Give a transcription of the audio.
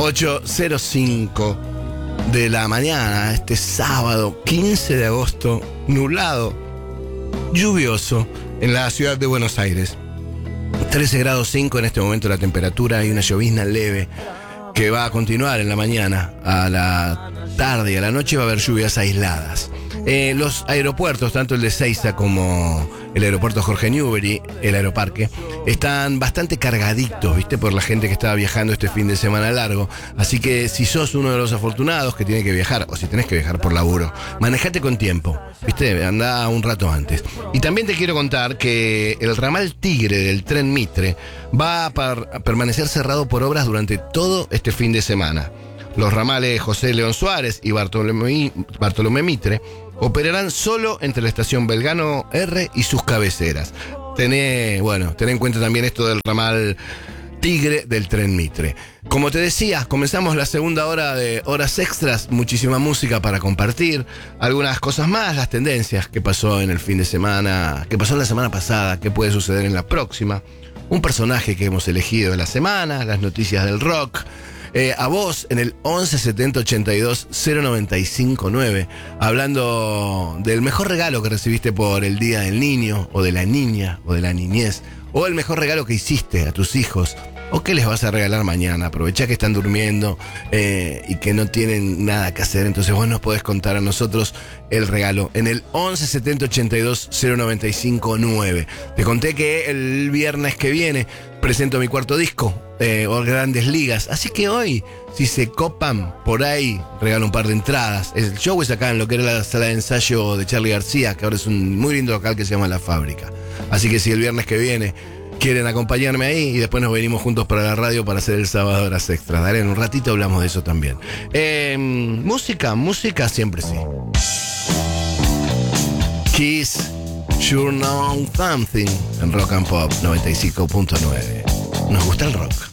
8:05 de la mañana, este sábado 15 de agosto, nublado, lluvioso en la ciudad de Buenos Aires. 13 grados 5 en este momento la temperatura y una llovizna leve que va a continuar en la mañana. A la tarde y a la noche va a haber lluvias aisladas. Los aeropuertos, tanto el de Ezeiza como el aeropuerto Jorge Newbery, el aeroparque, están bastante cargaditos, ¿viste? Por la gente que está viajando este fin de semana largo. Así que si sos uno de los afortunados que tiene que viajar, o si tenés que viajar por laburo, manejate con tiempo, ¿viste? Andá un rato antes. Y también te quiero contar que el ramal Tigre del tren Mitre va a permanecer cerrado por obras durante todo este fin de semana. Los ramales José León Suárez y Bartolomé Mitre operarán solo entre la estación Belgrano R y sus cabeceras. Ten en cuenta también esto del ramal Tigre del tren Mitre. Como te decía, comenzamos la segunda hora de Horas Extras, muchísima música para compartir, algunas cosas más, las tendencias que pasó en el fin de semana, que pasó en la semana pasada, qué puede suceder en la próxima, un personaje que hemos elegido de la semana, las noticias del rock. A vos en el 11 70 82 095 9, hablando del mejor regalo que recibiste por el Día del Niño, o de la niña, o de la niñez, o el mejor regalo que hiciste a tus hijos, o qué les vas a regalar mañana. Aprovechá que están durmiendo y que no tienen nada que hacer, entonces vos nos podés contar a nosotros el regalo en el 11 70 82 095 9. Te conté que el viernes que viene presento mi cuarto disco, o Grandes Ligas. Así que hoy, si se copan por ahí, regalo un par de entradas. El show es acá en lo que era la sala de ensayo de Charly García, que ahora es un muy lindo local que se llama La Fábrica. Así que si el viernes que viene quieren acompañarme ahí, y después nos venimos juntos para la radio para hacer el sábado Horas Extras. Dale, en un ratito hablamos de eso también. Música siempre sí. Kiss, Sure Know Something, en Rock and Pop 95.9. Nos gusta el rock.